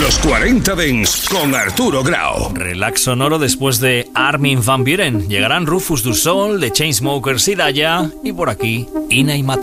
Los 40 Dents con Arturo Grau. Relax sonoro después de Armin van Buuren. Llegarán Rufus du Sol, The Chainsmokers y Daya. Y por aquí, Ina y Mató.